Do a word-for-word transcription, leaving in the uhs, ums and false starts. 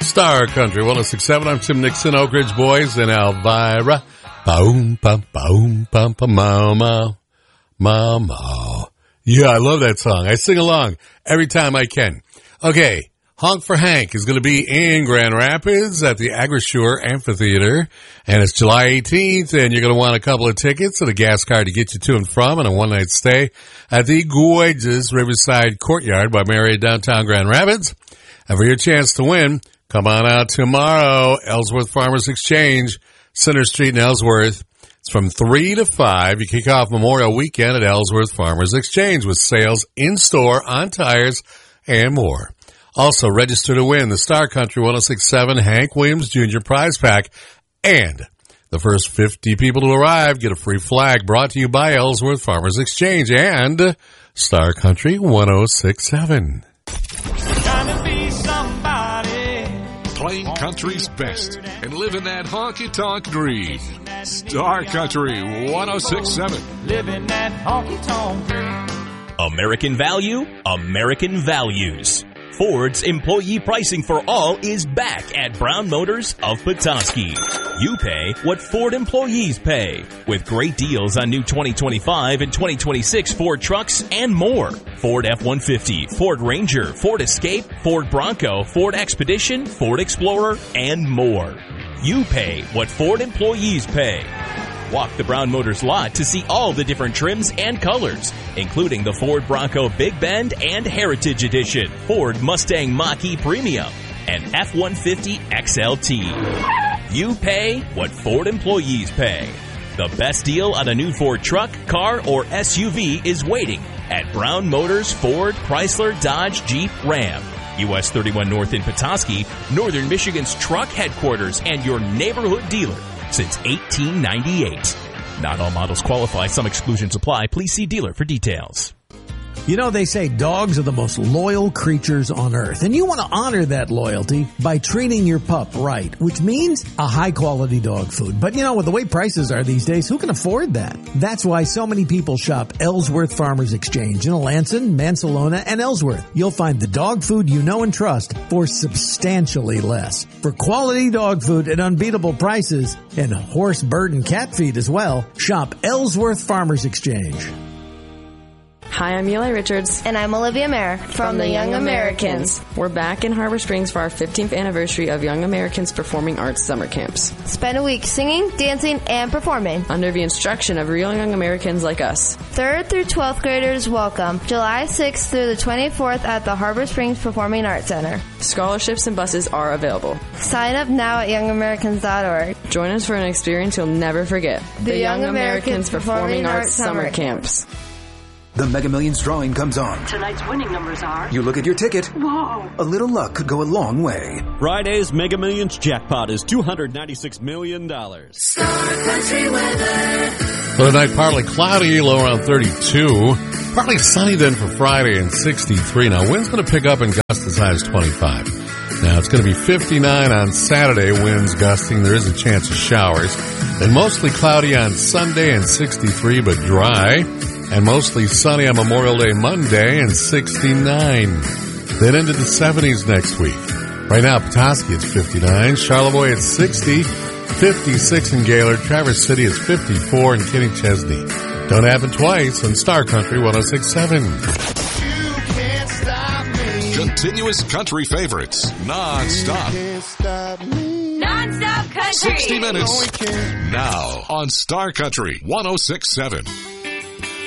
Star Country one oh six point seven. I'm Tim Nixon, Oak Ridge Boys, and Elvira. Boom, bum, boom, bum, bum, mama, mama. Yeah, I love that song. I sing along every time I can. Okay, Honk for Hank is going to be in Grand Rapids at the Agrisure Amphitheater, and it's July eighteenth, and you're going to want a couple of tickets and a gas card to get you to and from, and a one-night stay at the Gorgeous Riverside Courtyard by Marriott downtown Grand Rapids. And for your chance to win, come on out tomorrow, Ellsworth Farmers Exchange, Center Street in Ellsworth. It's from three to five. You kick off Memorial Weekend at Ellsworth Farmers Exchange with sales in-store, on tires, and more. Also, register to win the Star Country one oh six point seven Hank Williams Junior Prize Pack. And the first fifty people to arrive get a free flag brought to you by Ellsworth Farmers Exchange and Star Country one oh six point seven. Playing country's best and living that honky-tonk dream. Star Country one oh six point seven. Living that honky-tonk dream. American value, American values. Ford's employee pricing for all is back at Brown Motors of Petoskey. You pay what Ford employees pay, with great deals on new twenty twenty-five and twenty twenty-six Ford trucks and more. Ford F one fifty, Ford Ranger, Ford Escape, Ford Bronco, Ford Expedition, Ford Explorer, and more. You pay what Ford employees pay. Walk the Brown Motors lot to see all the different trims and colors, including the Ford Bronco Big Bend and Heritage Edition, Ford Mustang Mach-E Premium, and F one fifty X L T. You pay what Ford employees pay. The best deal on a new Ford truck, car, or S U V is waiting at Brown Motors Ford, Chrysler, Dodge, Jeep, Ram. U S thirty-one North in Petoskey, Northern Michigan's truck headquarters and your neighborhood dealer since eighteen ninety-eight. Not all models qualify. Some exclusions apply. Please see dealer for details. You know, they say dogs are the most loyal creatures on earth, and you want to honor that loyalty by treating your pup right, which means a high-quality dog food. But, you know, with the way prices are these days, who can afford that? That's why so many people shop Ellsworth Farmers Exchange in Alanson, Mansalona, and Ellsworth. You'll find the dog food you know and trust for substantially less. For quality dog food at unbeatable prices, and horse, bird, and cat feed as well, shop Ellsworth Farmers Exchange. Hi, I'm Eli Richards. And I'm Olivia Mayer from, from the Young Americans. Americans. We're back in Harbor Springs for our fifteenth anniversary of Young Americans Performing Arts Summer Camps. Spend a week singing, dancing, and performing under the instruction of real Young Americans like us. Third through twelfth graders welcome. July sixth through the twenty-fourth at the Harbor Springs Performing Arts Center. Scholarships and buses are available. Sign up now at young americans dot org. Join us for an experience you'll never forget. The, the Young, Young Americans, Americans Performing Arts Summer Camps. The Mega Millions drawing comes on. Tonight's winning numbers are... You look at your ticket. Whoa. A little luck could go a long way. Friday's Mega Millions jackpot is two hundred ninety-six million dollars. Star Country weather. For the night, partly cloudy, low around thirty-two. Partly sunny then for Friday and sixty-three. Now, wind's going to pick up and gust as high as twenty-five. Now, it's going to be fifty-nine on Saturday, winds gusting. There is a chance of showers. And mostly cloudy on Sunday and sixty-three, but dry. And mostly sunny on Memorial Day Monday and sixty-nine. Then into the seventies next week. Right now, Petoskey it's fifty-nine. Charlevoix it's sixty. fifty-six in Gaylord. Traverse City is fifty-four. And Kenny Chesney. Don't happen twice on Star Country one oh six point seven. Continuous country favorites. Non-stop. Non-stop country. sixty minutes. Now on Star Country one oh six point seven.